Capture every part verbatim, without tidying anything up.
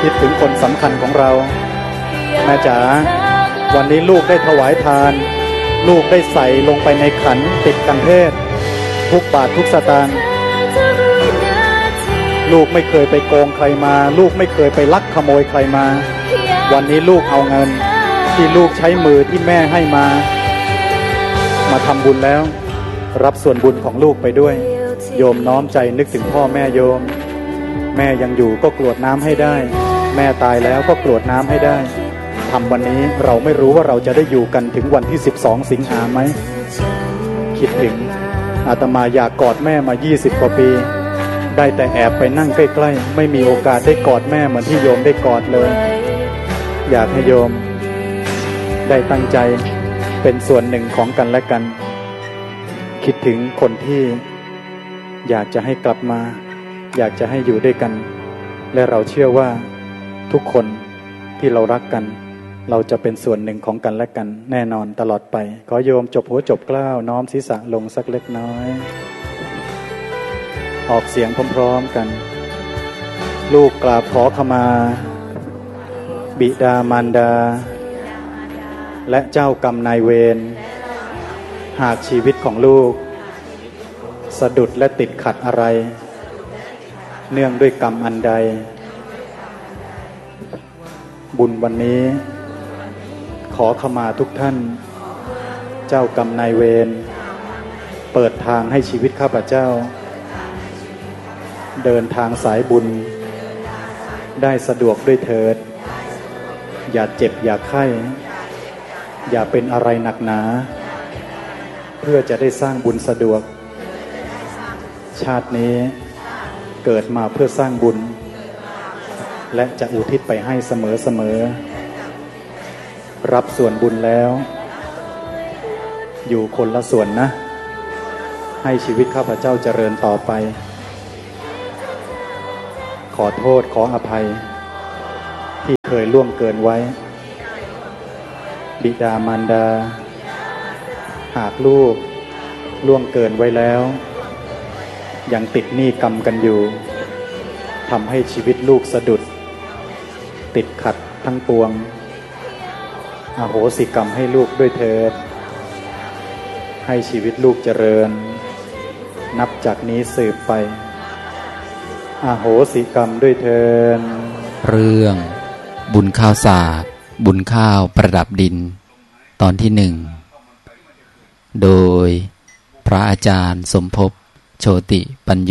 คิดถึงคนสำคัญของเราแม่จ๋าวันนี้ลูกได้ถวายทานลูกได้ใส่ลงไปในขันติดกันเทศทุกบาททุกสตางค์ลูกไม่เคยไปโกงใครมาลูกไม่เคยไปลักขโมยใครมาวันนี้ลูกเอาเงินที่ลูกใช้มือที่แม่ให้มามาทำบุญแล้วรับส่วนบุญของลูกไปด้วยโยมน้อมใจนึกถึงพ่อแม่โยมแม่ยังอยู่ก็กรวดน้ำให้ได้แม่ตายแล้วก็กรวดน้ำให้ได้ทำวันนี้เราไม่รู้ว่าเราจะได้อยู่กันถึงวันที่สิบสองสิงหาไหมคิดถึงอาตมาอยากกอดแม่มายี่สิบกว่าปีได้แต่แอบไปนั่งใกล้ๆไม่มีโอกาสได้กอดแม่เหมือนที่โยมได้กอดเลยอยากให้โยมได้ตั้งใจเป็นส่วนหนึ่งของกันและกันคิดถึงคนที่อยากจะให้กลับมาอยากจะให้อยู่ด้วยกันและเราเชื่อว่าทุกคนที่เรารักกันเราจะเป็นส่วนหนึ่งของกันและกันแน่นอนตลอดไปขอโยมจบหัวจบเกล้าน้อมศีรษะลงสักเล็กน้อยออกเสียงพร้อมๆกันลูกกราบขอขมาบิดามารดาและเจ้ากรรมนายเวรหากชีวิตของลูกสะดุดและติดขัดอะไรเนื่องด้วยกรรมอันใดบุญวันนี้ขอขมาทุกท่านเจ้ากรรมนายเวรเปิดทางให้ชีวิตข้าพเจ้าเดินทางสายบุญได้สะดวกด้วยเถิดอย่าเจ็บอย่าไข้อย่าเป็นอะไรหนักหนาเพื่อจะได้สร้างบุญสะดวกชาตินี้เกิดมาเพื่อสร้างบุญและจะอุทิศไปให้เสมอๆรับส่วนบุญแล้วอยู่คนละส่วนนะให้ชีวิตข้าพเจ้าเจริญต่อไปขอโทษขออภัยที่เคยล่วงเกินไว้บิดามารดาหากลูกล่วงเกินไว้แล้วยังติดหนี้กรรมกันอยู่ทำให้ชีวิตลูกสะดุดติดขัดทั้งปวงอโหสิกรรมให้ลูกด้วยเถิดให้ชีวิตลูกเจริญนับจากนี้สืบไปอโหสิกรรมด้วยเถิดเรื่องบุญข้าวสากบุญข้าวประดับดินตอนที่หนึ่งโดยพระอาจารย์สมภพโชติปัญโย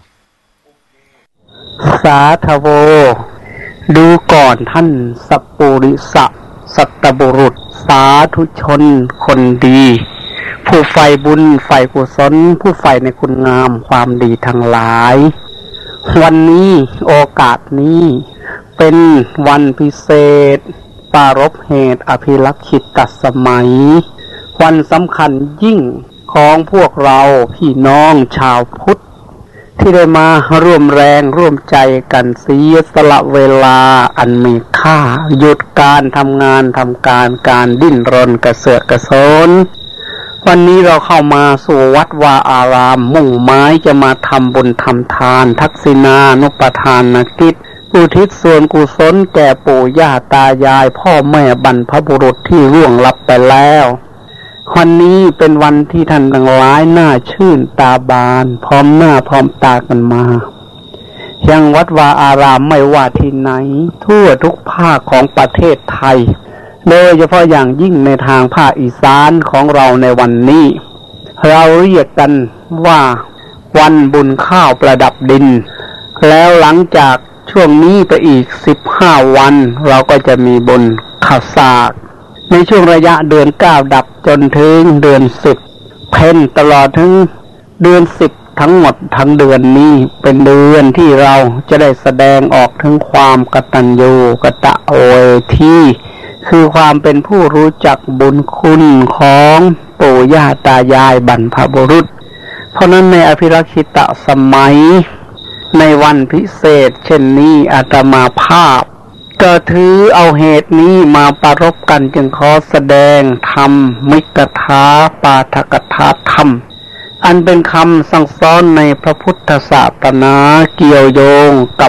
สาธโวดูก่อนท่านสัพปุริสสัตตบุรุษสาธุชนคนดีผู้ใฝ่บุญใฝ่กุศลผู้ใฝ่ในคุณงามความดีทั้งหลายวันนี้โอกาสนี้เป็นวันพิเศษปรารภเหตุอภิลักขิตสมัยวันสำคัญยิ่งของพวกเราพี่น้องชาวพุทธที่ได้มาร่วมแรงร่วมใจกันเสียสละเวลาอันมีค่าหยุดการทำงานทำการการดิ้นรนกระเสือกกระสนวันนี้เราเข้ามาสู่วัดวาอารามมุ่งหมายจะมาทำบุญทำทานทักษิณานุปทานกิจอุทิศส่วนกุศลแก่ปู่ย่าตายายพ่อแม่บรรพบุรุษที่ล่วงลับไปแล้ววันนี้เป็นวันที่ท่านทั้งหลายน่าชื่นตาบานพร้อมหน้าพร้อมตากันมายังวัดวาอารามไม่ว่าที่ไหนทั่วทุกภาคของประเทศไทยโดยเฉพาะอย่างยิ่งในทางภาคอีสานของเราในวันนี้เราเรียกกันว่าวันบุญข้าวประดับดินแล้วหลังจากช่วงนี้ไปอีกสิบห้าวันเราก็จะมีบุญข้าวสากในช่วงระยะเดือนเก้าดับจนถึงเดือนสิบเพ็ญตลอดถึงเดือนสิบทั้งหมดทั้งเดือนนี้เป็นเดือนที่เราจะได้แสดงออกถึงความกตัญญูกตเวทีคือความเป็นผู้รู้จักบุญคุณของปู่ย่าตายายบรรพบุรุษเพราะนั้นในอภิลักขิตสมัยในวันพิเศษเช่นนี้อาตมาภาพก็ถือเอาเหตุนี้มาปรารภกันจึงขอแสดงธรรมมิกถาปาฐกถาธรรมอันเป็นคำสั่งสอนในพระพุทธศาสนาเกี่ยวโยงกับพ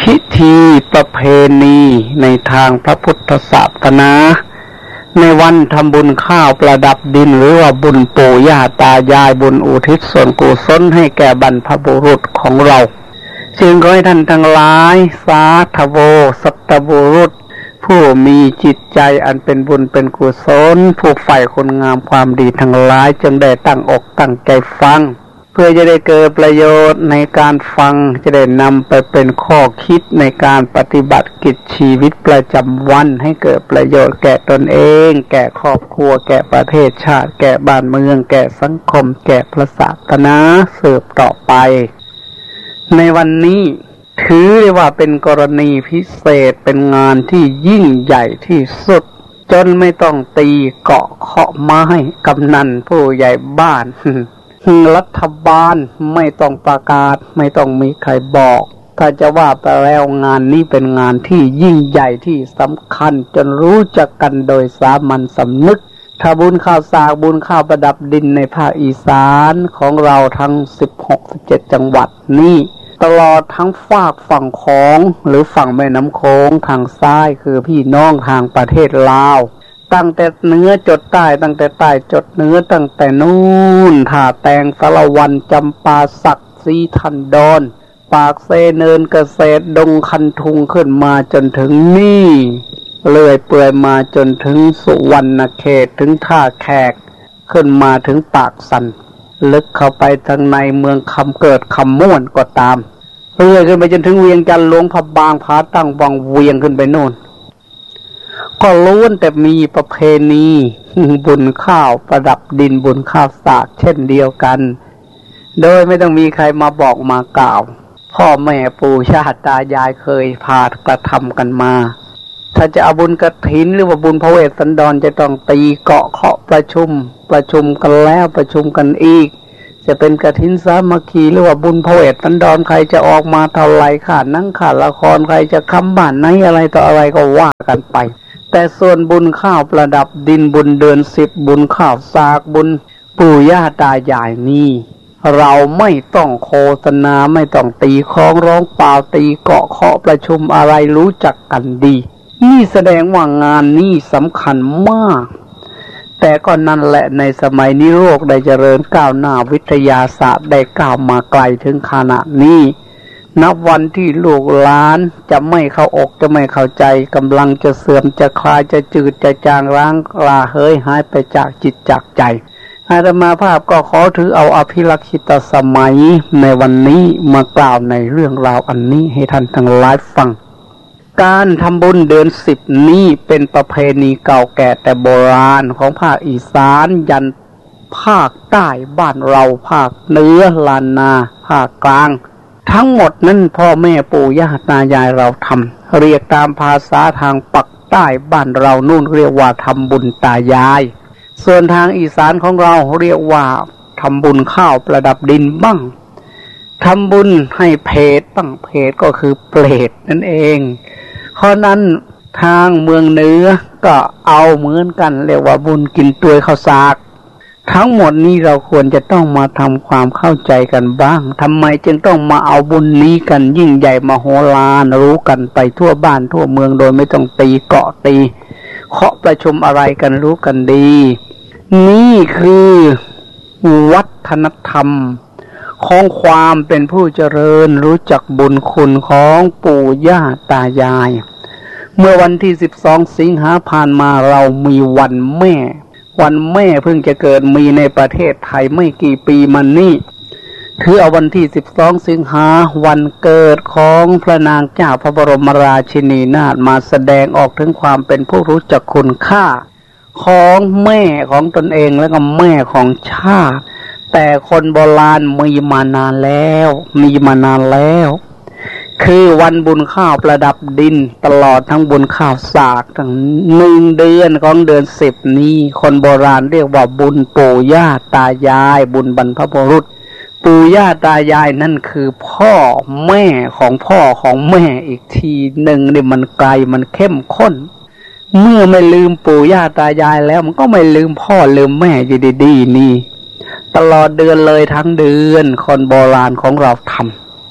พิธีประเพณีในทางพระพุทธศาสนาในวันทำบุญข้าวประดับดินหรือว่าบุญปู่ย่าตายายบุญอุทิศส่วนกุศลให้แก่บรรพบุรุษของเราจึงขอให้ท่านทั้งหลายสาธุโวสัตบุรุษผู้มีจิตใจอันเป็นบุญเป็นกุศลผู้ใฝ่คุณงามความดีทั้งหลายจึงได้ตั้งอกตั้งใจฟังเพื่อจะได้เกิดประโยชน์ในการฟังจะได้นำไปเป็นข้อคิดในการปฏิบัติกิจชีวิตประจำวันให้เกิดประโยชน์แก่ตนเองแก่ครอบครัวแก่ประเทศชาติแก่บ้านเมืองแก่สังคมแก่พระศาสนาสืบต่อไปในวันนี้ถือได้ว่าเป็นกรณีพิเศษเป็นงานที่ยิ่งใหญ่ที่สุดจนไม่ต้องตีเกาะเคาะไม้กำนันผู้ใหญ่บ้านรัฐบาลไม่ต้องประกาศไม่ต้องมีใครบอกถ้าจะว่าไปแล้วงานนี้เป็นงานที่ยิ่งใหญ่ที่สำคัญจนรู้จักกันโดยสามัญสำนึกถ้าบุญข้าวสากบุญข้าวประดับดินในภาคอีสานของเราทั้งสิบหก สิบเจ็ดจังหวัดนี้ตลอดทั้งฝากฝั่งของหรือฝั่งแม่น้ำโขงทางซ้ายคือพี่น้องทางประเทศลาวตั้งแต่เหนือจดใต้ตั้งแต่ใต้จดเหนือตั้งแต่นู่นท่าแตงสารวันจำปาสักสีทันดอนปากเซเนินเกษตรดงคันทุงขึ้นมาจนถึงนี่เลื่อยเปื่อยมาจนถึงสุวรรณเขตถึงท่าแขกขึ้นมาถึงปากสันลึกเข้าไปทางในเมืองคำเกิดคำม่วนก็ตามเลื่อยขึ้นไปจนถึงเวียงจันทร์หลวงพระบางผาตั้งวังเวียงขึ้นไปโน่นก็ล้วนแต่มีประเพณีบุญข้าวประดับดินบุญข้าวสากเช่นเดียวกันโดยไม่ต้องมีใครมาบอกมากล่าวพ่อแม่ปู่ย่าตายายเคยพากระทำกันมาถ้าจะเอาบุญกฐินหรือว่าบุญพระเวสสันดรจะต้องตีเกาะเคาะประชุมประชุมกันแล้วประชุมกันอีกจะเป็นกฐินสามัคคีหรือว่าบุญพระเวสสันดรใครจะออกมาเท่าไรขาดนั่งขาดละครใครจะค้ำบ้านไหนอะไรต่ออะไรก็ว่ากันไปแต่ส่วนบุญข้าวประดับดินบุญเดือนสิบบุญข้าวสากบุญปู่ย่าตายายนี่เราไม่ต้องโฆษณาไม่ต้องตีคล้องร้องเปล่าตีเกาะเคาะประชุมอะไรรู้จักกันดีนี่แสดงว่างานนี้สำคัญมากแต่ก็นั่นแหละในสมัยนี้โลกได้เจริญก้าวหน้าวิทยาศาสตร์ได้ก้าวมาไกลถึงขนาดนี้นับวันที่ลูกหลานจะไม่เข้าอกจะไม่เข้าใจกำลังจะเสื่อมจะคลายจะจืดจะจางร้างลาเฮยหายไปจากจิตจากใจอาตมาภาพก็ขอถือเอาอภิลักษิตสมัยในวันนี้มากล่าวในเรื่องราวอันนี้ให้ท่านทั้งหลายฟังการทำบุญเดือนสิบนี้เป็นประเพณีเก่าแก่แต่โบราณของภาคอีสานยันภาคใต้บ้านเราภาคเหนือลานนาภาคกลางทั้งหมดนั้นพ่อแม่ปู่ย่าตายายเราทำเรียกตามภาษาทางปักใต้บ้านเรานู่นเรียกว่าทำบุญตายายส่วนทางอีสานของเราเรียกว่าทำบุญข้าวประดับดินบ้างทำบุญให้เพศบ้างเพศก็คือเปรตนั่นเองเพราะนั้นทางเมืองเหนือก็เอาเหมือนกันเรียกว่าบุญกินตัวยข้าวสากทั้งหมดนี้เราควรจะต้องมาทำความเข้าใจกันบ้างทำไมจึงต้องมาเอาบุญนี้กันยิ่งใหญ่มโหฬารรู้กันไปทั่วบ้านทั่วเมืองโดยไม่ต้องตีเกาะตีเคาะประชุมอะไรกันรู้กันดีนี่คือวัฒนธรรมของความเป็นผู้เจริญรู้จักบุญคุณของปู่ย่าตายายเมื่อวันที่สิบสองสิงหาผ่านมาเรามีวันแม่วันแม่เพิ่งจะเกิดมีในประเทศไทยไม่กี่ปีมานี้ถือเอาวันที่สิบสองสิงหาวันเกิดของพระนางเจ้าพระบรมราชินีนาถมาแสดงออกถึงความเป็นผู้รู้จักคุณค่าของแม่ของตนเองและก็แม่ของชาติแต่คนโบราณมีมานานแล้วมีมานานแล้วคือวันบุญข้าวประดับดินตลอดทั้งบุญข้าวสากทั้งหนึ่งเดือนของเดือนสิบนี้คนโบราณเรียกว่าบุญปู่ย่าตายายบุญบรรพบุรุษปู่ย่าตายายนั่นคือพ่อแม่ของพ่อของแม่อีกทีหนึ่งนี่มันไกลมันเข้มข้นเมื่อไม่ลืมปู่ย่าตายายแล้วมันก็ไม่ลืมพ่อลืมแม่อยู่ดีๆนี่ตลอดเดือนเลยทั้งเดือนคนโบราณของเราทำ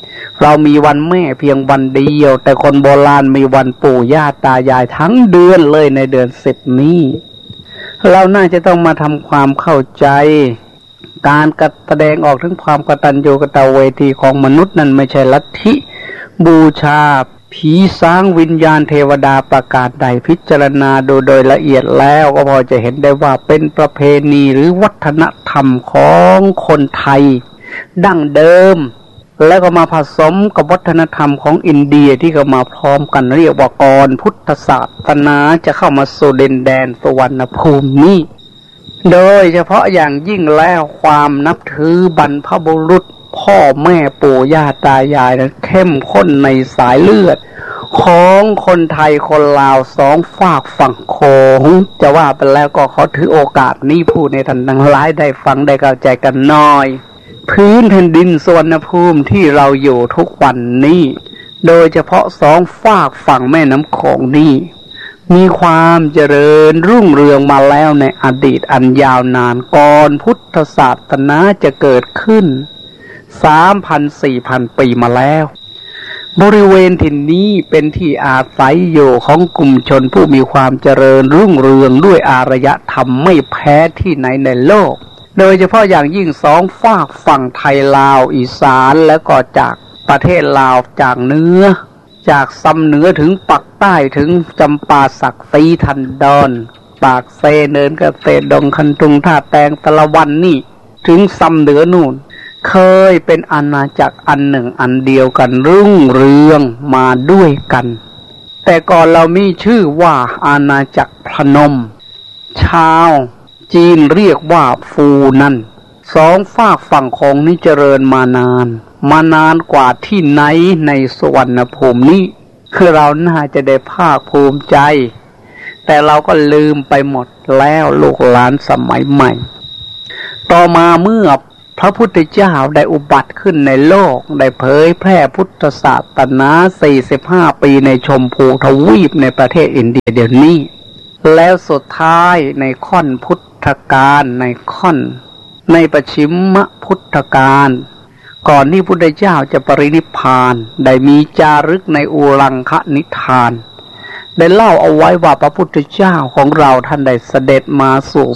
เรามีวันแม่เพียงวันเดียวแต่คนโบราณมีวันปู่ย่าตายายทั้งเดือนเลยในเดือนสิบนี้เราน่าจะต้องมาทำความเข้าใจการกระแสดงออกถึงความกตัญญูกตเวทีของมนุษย์นั้นไม่ใช่ลัทธิบูชาผีสางวิญญาณเทวดาประกาศใดพิจารณาดูโดยละเอียดแล้วก็พอจะเห็นได้ว่าเป็นประเพณีหรือวัฒนธรรมของคนไทยดั้งเดิมแล้วก็มาผสมกับวัฒนธรรมของอินเดียที่ก็มาพร้อมกันเรียกว่าก่อนพุทธศาสนาจะเข้ามาสู่ดินแดนสุวรรณภูมินี้โดยเฉพาะอย่างยิ่งแล้วความนับถือบรรพบุรุษพ่อแม่ปู่ย่าตายายนั้นเข้มข้นในสายเลือดของคนไทยคนลาวสองฝากฝั่งโขงจะว่าไปแล้วก็เขาถือโอกาสนี้พูดในท่านทั้งหลายได้ฟังได้เข้าใจกันหน่อยพื้นแผ่นดินสุวรรณภูมิที่เราอยู่ทุกวันนี้โดยเฉพาะสองฝากฝั่งแม่น้ำโขงนี้มีความเจริญรุ่งเรืองมาแล้วในอดีตอันยาวนานก่อนพุทธศาสนาจะเกิดขึ้น สามพัน สี่พัน ปีมาแล้วบริเวณถิ่นนี้เป็นที่อาศัยอยู่ของกลุ่มชนผู้มีความเจริญรุ่งเรืองด้วยอารยธรรมไม่แพ้ที่ไหนในโลกโดยเฉพาะอย่างยิ่งสองฝากฝั่งไทยลาวอีสานแล้วก็จากประเทศลาวจากเหนือจากซ้ำเหนือถึงปักใต้ถึงจำปาสักสีทันดอนปากเซเนินเกษตรดงคันตุงท่าแตงตะละวันนี่ถึงซ้ำเหนือนู่นเคยเป็นอาณาจักรอันหนึ่งอันเดียวกันรุ่งเรืองมาด้วยกันแต่ก่อนเรามีชื่อว่าอาณาจักรพนมชาวจีนเรียกว่าฟูนั่นสองฝากฝั่งของนี้เจริญมานานมานานกว่าที่ไหนในสวรรณภูมินี้คือเราน่าจะได้ภาคภูมิใจแต่เราก็ลืมไปหมดแล้วลูกหลานสมัยใหม่ต่อมาเมื่อพระพุทธเจ้าได้อุบัติขึ้นในโลกได้เผยแพร่พุทธศาสนาสี่สิบห้าปีในชมพูทวีปในประเทศอินเดียเดี๋ยวนี้แล้วสุดท้ายในค่อนพุทธกาลในค่อนในปัจฉิมพุทธกาลก่อนที่พุทธเจ้าจะปรินิพพานได้มีจารึกในอุรังคนิทานได้เล่าเอาไว้ว่าพระพุทธเจ้าของเราท่านได้เสด็จมาสู่